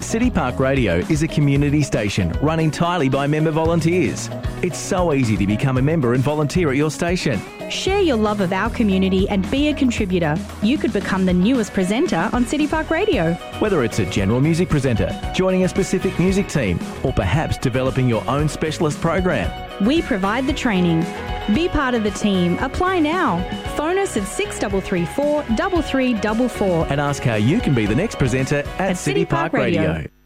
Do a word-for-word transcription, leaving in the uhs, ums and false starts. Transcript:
City Park Radio is a community station run entirely by member volunteers. It's so easy to become a member and volunteer at your station. Share your love of our community and be a contributor. You could become the newest presenter on City Park Radio. Whether it's a general music presenter, joining a specific music team, or perhaps developing your own specialist program. We provide the training. Be part of the team. Apply now. Phone us at six three three four, three three four four and ask how you can be the next presenter at, At City Park Radio.